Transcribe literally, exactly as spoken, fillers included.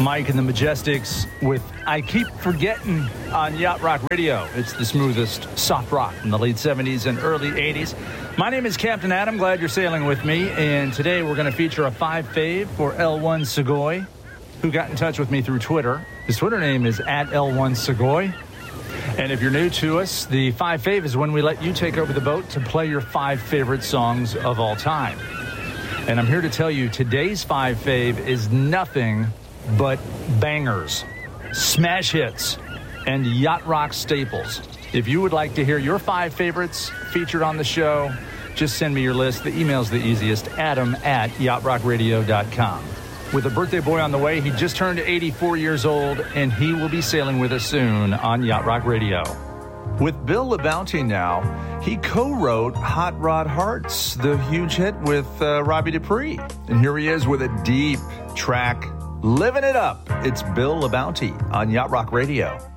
Mike and the Majestics with I Keep Forgetting on Yacht Rock Radio. It's the smoothest soft rock from the late seventies and early eighties. My name is Captain Adam. Glad you're sailing with me. And today we're going to feature a five fave for L one Segoy, who got in touch with me through Twitter. His Twitter name is at L one Segoy. And if you're new to us, the five fave is when we let you take over the boat to play your five favorite songs of all time. And I'm here to tell you today's five fave is nothing but bangers, smash hits, and yacht rock staples. If you would like to hear your five favorites featured on the show, just send me your list. The email's the easiest, adam at yacht rock radio dot com. With a birthday boy on the way, he just turned eighty-four years old, and he will be sailing with us soon on Yacht Rock Radio. With Bill LaBounty now, he co-wrote Hot Rod Hearts, the huge hit with uh, Robbie Dupree. And here he is with a deep track, living it up. It's Bill LaBounty on Yacht Rock Radio.